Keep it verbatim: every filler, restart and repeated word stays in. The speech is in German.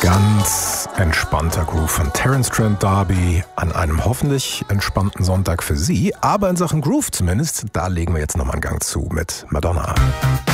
Ganz entspannter Groove von Terence Trent D'Arby an einem hoffentlich entspannten Sonntag für Sie. Aber in Sachen Groove zumindest, da legen wir jetzt nochmal einen Gang zu mit Madonna.